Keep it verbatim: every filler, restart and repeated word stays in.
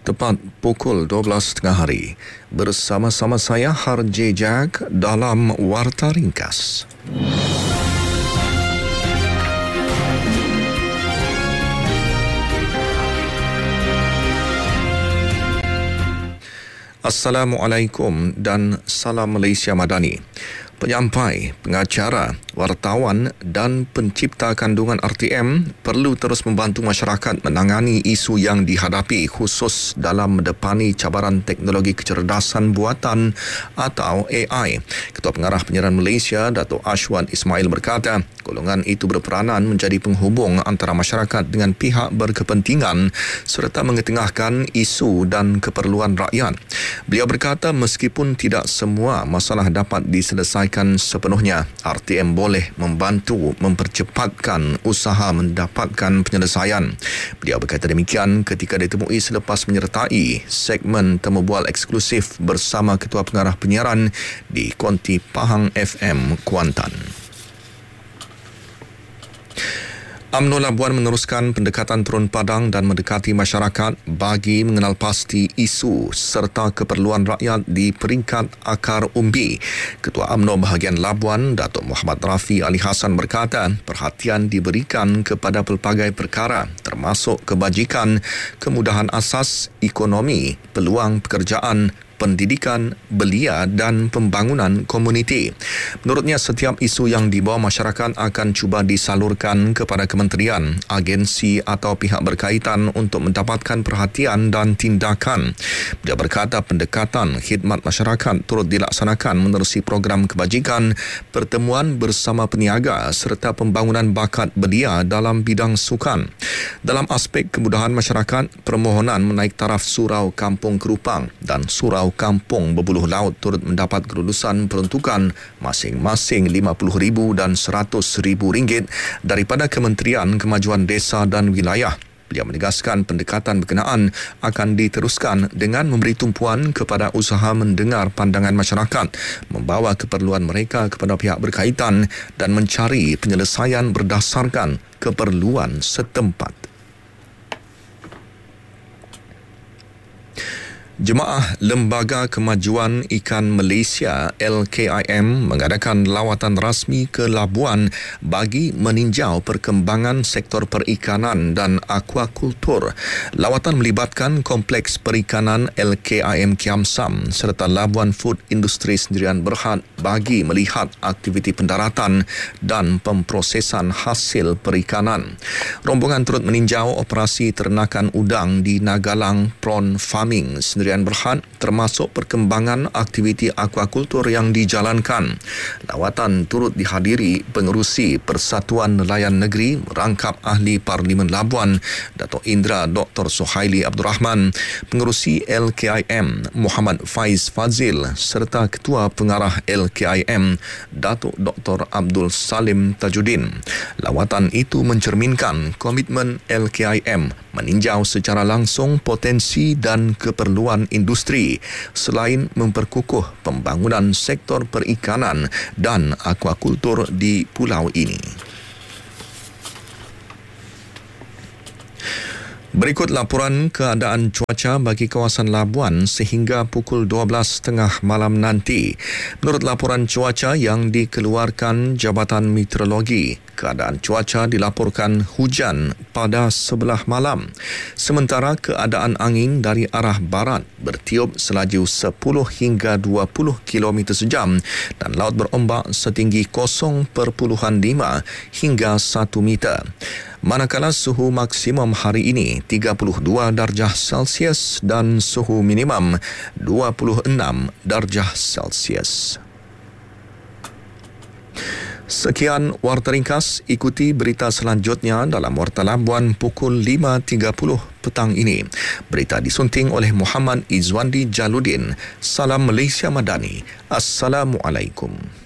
Tepat pukul dua belas tiga puluh hari. Bersama-sama saya Harje Jak dalam Warta Ringkas. Assalamualaikum dan salam Malaysia Madani. Penyampai, pengacara, wartawan dan pencipta kandungan R T M perlu terus membantu masyarakat menangani isu yang dihadapi khusus dalam mendepani cabaran teknologi kecerdasan buatan atau A I. Ketua Pengarah Penyiaran Malaysia, Dato' Ashwan Ismail berkata, golongan itu berperanan menjadi penghubung antara masyarakat dengan pihak berkepentingan serta mengetengahkan isu dan keperluan rakyat. Beliau berkata meskipun tidak semua masalah dapat diselesaikan sepenuhnya, R T M boleh membantu mempercepatkan usaha mendapatkan penyelesaian. Beliau berkata demikian ketika ditemui selepas menyertai segmen temu bual eksklusif bersama Ketua Pengarah Penyiaran di Konti Pahang F M Kuantan. UMNO Labuan meneruskan pendekatan turun padang dan mendekati masyarakat bagi mengenal pasti isu serta keperluan rakyat di peringkat akar umbi. Ketua UMNO bahagian Labuan, Datuk Muhammad Rafi Ali Hassan berkata, perhatian diberikan kepada pelbagai perkara termasuk kebajikan, kemudahan asas, ekonomi, peluang pekerjaan, pendidikan, belia dan pembangunan komuniti. Menurutnya, setiap isu yang dibawa masyarakat akan cuba disalurkan kepada kementerian, agensi atau pihak berkaitan untuk mendapatkan perhatian dan tindakan. Dia berkata pendekatan khidmat masyarakat turut dilaksanakan menerusi program kebajikan, pertemuan bersama peniaga serta pembangunan bakat belia dalam bidang sukan. Dalam aspek kemudahan masyarakat, permohonan menaik taraf Surau Kampung Kerupang dan Surau Kampung Berbuluh Laut turut mendapat kelulusan peruntukan masing-masing lima puluh ribu dan seratus ribu ringgit daripada Kementerian Kemajuan Desa dan Wilayah. Beliau menegaskan pendekatan berkenaan akan diteruskan dengan memberi tumpuan kepada usaha mendengar pandangan masyarakat, membawa keperluan mereka kepada pihak berkaitan dan mencari penyelesaian berdasarkan keperluan setempat. Jemaah Lembaga Kemajuan Ikan Malaysia L K I M mengadakan lawatan rasmi ke Labuan bagi meninjau perkembangan sektor perikanan dan akuakultur. Lawatan melibatkan Kompleks Perikanan L K I M Kiam Sam serta Labuan Food Industri Sendirian Berhad bagi melihat aktiviti pendaratan dan pemprosesan hasil perikanan. Rombongan turut meninjau operasi ternakan udang di Nagalang Prawn Farming Sendirian Berhad termasuk perkembangan aktiviti akuakultur yang dijalankan. Lawatan turut dihadiri pengerusi Persatuan Nelayan Negeri Merangkap Ahli Parlimen Labuan Datuk Indra Doktor Suhaili Abdul Rahman, pengerusi L K I M Muhammad Faiz Fazil serta Ketua Pengarah L K I M Datuk Doktor Abdul Salim Tajuddin. Lawatan itu mencerminkan komitmen L K I M meninjau secara langsung potensi dan keperluan industri selain memperkukuh pembangunan sektor perikanan dan akuakultur di pulau ini. Berikut laporan keadaan cuaca bagi kawasan Labuan sehingga pukul dua belas tiga puluh malam nanti. Menurut laporan cuaca yang dikeluarkan Jabatan Meteorologi, keadaan cuaca dilaporkan hujan pada sebelah malam. Sementara keadaan angin dari arah barat bertiup selaju sepuluh hingga dua puluh kilometer sejam dan laut berombak setinggi kosong perpuluhan lima hingga satu meter. Manakala suhu maksimum hari ini tiga puluh dua darjah Celsius dan suhu minimum dua puluh enam darjah Celsius. Sekian Warta Ringkas, ikuti berita selanjutnya dalam Warta Labuan pukul lima tiga puluh petang ini. Berita disunting oleh Muhammad Izwandi Jaludin. Salam Malaysia Madani. Assalamualaikum.